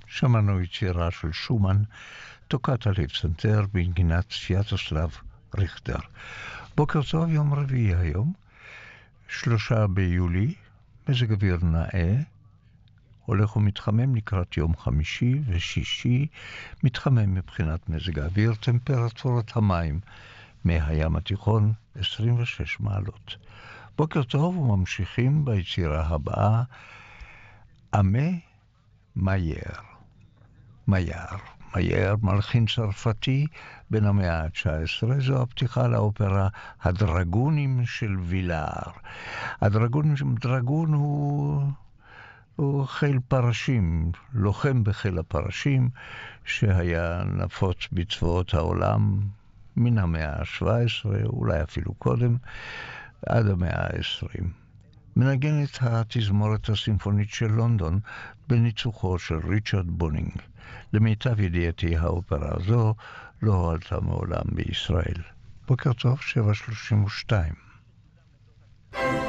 שמענו יצירה של שומן, טוקטה לפסנתר בנגינת סוויאטוסלב ריכטר. בוקר טוב, יום רביעי היום, 3 ביולי, מזג אוויר נאה, הולך ומתחמם לקראת יום חמישי ושישי, מתחמם מבחינת מזג האוויר, טמפרטורת המים מהים התיכון 26 מעלות. בוקר טוב וממשיכים ביצירה הבאה, עמה מאייר. מאייר, מלחין צרפתי בן המאה ה-19, זו הפתיחה לאופרה הדרגונים של וילאר. דרגון הוא חיל פרשים, לוחם בחיל הפרשים, שהיה נפוץ בצבאות העולם מן המאה ה-17, אולי אפילו קודם, עד המאה ה-20. מנגנת התזמורת הסימפונית של לונדון בניצוחו של ריצ'רד בונינג. למיטב ידיעתי האופרה הזו לא הועלתה מעולם בישראל. בוקר טוב, 7:32.